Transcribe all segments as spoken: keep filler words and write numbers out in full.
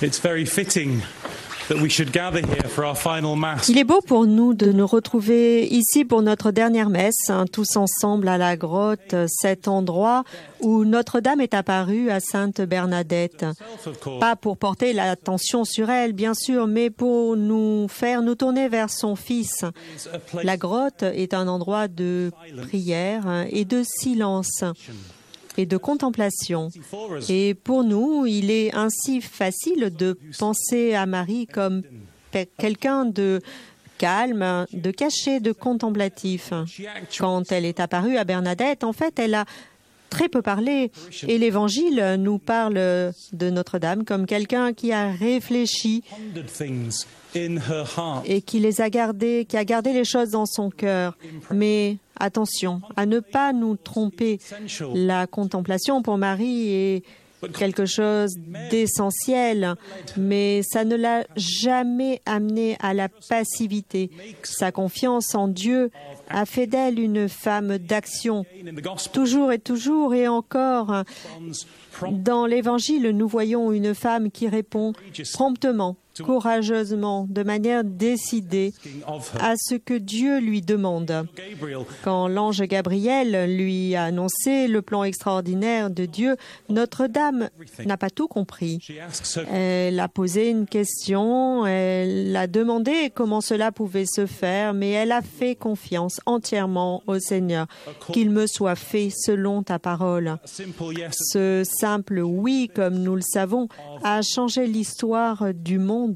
It's very fitting that we should gather here for our final mass. Il est beau pour nous de nous retrouver ici pour notre dernière messe, hein, tous ensemble à la grotte, cet endroit où Notre-Dame est apparue à Sainte Bernadette. Pas pour porter l'attention sur elle, bien sûr, mais pour nous faire nous tourner vers son Fils. La grotte est un endroit de prière et de silence et de contemplation. Et pour nous, il est ainsi facile de penser à Marie comme quelqu'un de calme, de caché, de contemplatif. Quand elle est apparue à Bernadette, en fait, elle a très peu parlé. Et l'Évangile nous parle de Notre-Dame comme quelqu'un qui a réfléchi et qui les a gardées, qui a gardé les choses dans son cœur. Mais attention à ne pas nous tromper. La contemplation pour Marie est quelque chose d'essentiel, mais ça ne l'a jamais amenée à la passivité. Sa confiance en Dieu a fait d'elle une femme d'action. Toujours et toujours et encore, dans l'Évangile, nous voyons une femme qui répond promptement, courageusement, de manière décidée à ce que Dieu lui demande. Quand l'ange Gabriel lui a annoncé le plan extraordinaire de Dieu, Notre-Dame n'a pas tout compris. Elle a posé une question, elle a demandé comment cela pouvait se faire, mais elle a fait confiance entièrement au Seigneur, qu'il me soit fait selon ta parole. Ce simple oui, comme nous le savons, a changé l'histoire du monde.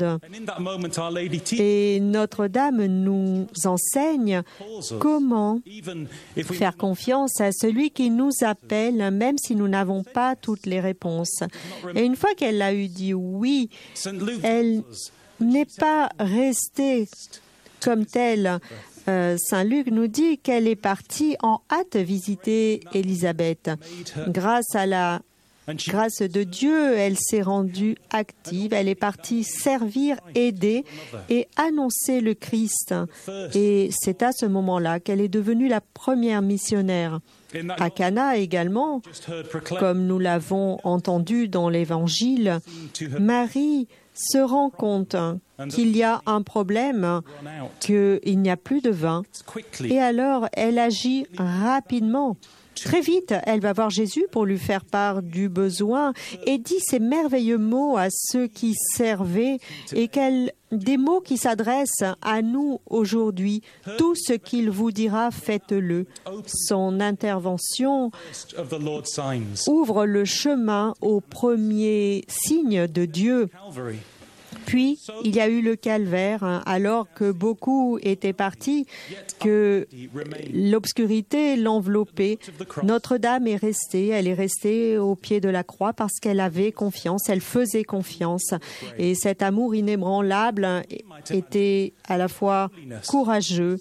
Et Notre-Dame nous enseigne comment faire confiance à celui qui nous appelle, même si nous n'avons pas toutes les réponses. Et une fois qu'elle a eu dit oui, elle n'est pas restée comme telle. Euh, Saint Luc nous dit qu'elle est partie en hâte visiter Élisabeth. Grâce à la Grâce de Dieu, elle s'est rendue active, elle est partie servir, aider et annoncer le Christ. Et c'est à ce moment-là qu'elle est devenue la première missionnaire. À Cana également, comme nous l'avons entendu dans l'Évangile, Marie se rend compte qu'il y a un problème, qu'il n'y a plus de vin. Et alors, elle agit rapidement. Très vite, elle va voir Jésus pour lui faire part du besoin et dit ces merveilleux mots à ceux qui servaient et qu'elle, des mots qui s'adressent à nous aujourd'hui. Tout ce qu'il vous dira, faites-le. Son intervention ouvre le chemin au premier signe de Dieu. Puis, il y a eu le calvaire, alors que beaucoup étaient partis, que l'obscurité l'enveloppait. Notre-Dame est restée, elle est restée au pied de la croix parce qu'elle avait confiance, elle faisait confiance. Et cet amour inébranlable était à la fois courageux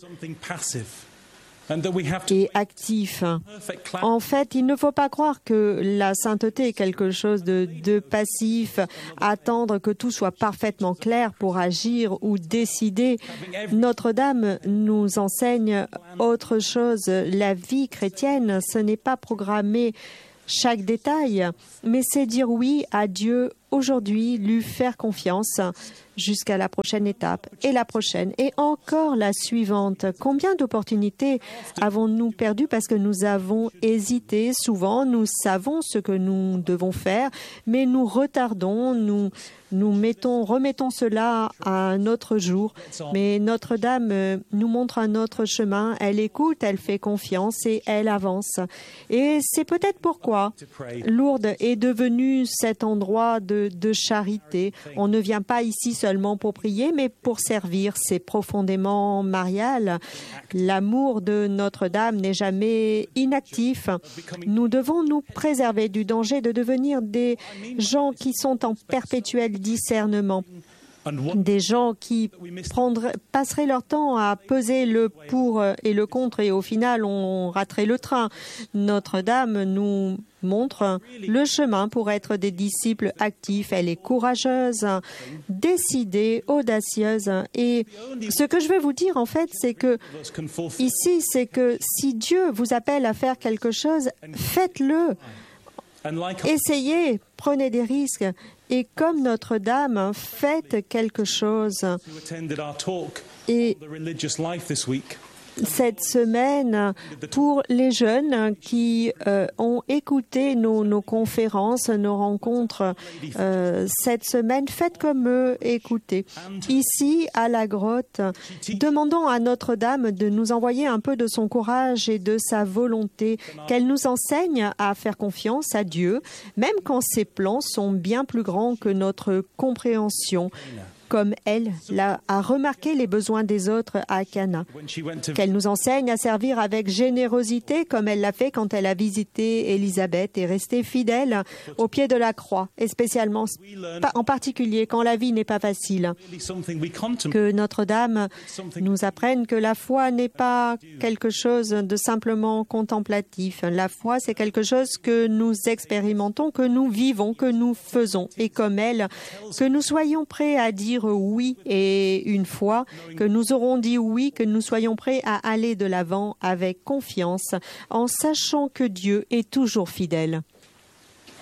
et actif. En fait, il ne faut pas croire que la sainteté est quelque chose de, de passif, attendre que tout soit parfaitement clair pour agir ou décider. Notre-Dame nous enseigne autre chose. La vie chrétienne, ce n'est pas programmer chaque détail, mais c'est dire oui à Dieu aujourd'hui, lui faire confiance jusqu'à la prochaine étape et la prochaine et encore la suivante. Combien d'opportunités avons-nous perdues parce que nous avons hésité? Souvent, nous savons ce que nous devons faire, mais nous retardons, nous nous mettons, remettons cela à un autre jour. Mais Notre-Dame nous montre un autre chemin. Elle écoute, elle fait confiance et elle avance. Et c'est peut-être pourquoi Lourdes est devenu cet endroit de, de charité. On ne vient pas ici seulement pour prier, mais pour servir. C'est profondément marial. L'amour de Notre-Dame n'est jamais inactif. Nous devons nous préserver du danger de devenir des gens qui sont en perpétuel discernement. Des gens qui prendraient, passeraient leur temps à peser le pour et le contre et au final on raterait le train. Notre-Dame nous montre le chemin pour être des disciples actifs. Elle est courageuse, décidée, audacieuse. Et ce que je veux vous dire en fait, c'est que ici, c'est que si Dieu vous appelle à faire quelque chose, faites-le. Essayez, prenez des risques. Et comme Notre-Dame, faites quelque chose. Et cette semaine, pour les jeunes qui euh, ont écouté nos, nos conférences, nos rencontres euh, cette semaine, faites comme eux, écoutez. Ici, à la grotte, demandons à Notre-Dame de nous envoyer un peu de son courage et de sa volonté, qu'elle nous enseigne à faire confiance à Dieu, même quand ses plans sont bien plus grands que notre compréhension, comme elle l'a, a remarqué les besoins des autres à Cana. Qu'elle nous enseigne à servir avec générosité, comme elle l'a fait quand elle a visité Élisabeth et resté fidèle au pied de la croix, et spécialement, en particulier, quand la vie n'est pas facile. Que Notre-Dame nous apprenne que la foi n'est pas quelque chose de simplement contemplatif. La foi, c'est quelque chose que nous expérimentons, que nous vivons, que nous faisons. Et comme elle, que nous soyons prêts à dire oui, et une fois que nous aurons dit oui, que nous soyons prêts à aller de l'avant avec confiance, en sachant que Dieu est toujours fidèle.